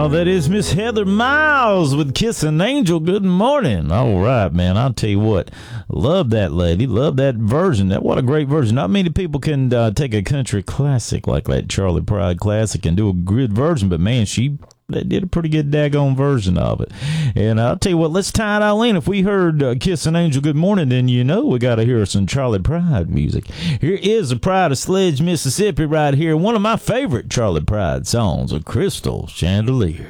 that is Miss Heather Miles with Kissing Angel. Good morning. All right, man. I'll tell you what. Love that lady. Love that version. What a great version. Not many people can take a country classic like that Charlie Pride classic and do a good version, but man, she did a pretty good daggone version of it. And I'll tell you what, let's tie it all in. If we heard Kissing Angel Good Morning, then you know we got to hear some Charlie Pride music. Here is the Pride of Sledge, Mississippi right here. One of my favorite Charlie Pride songs, A Crystal Chandelier.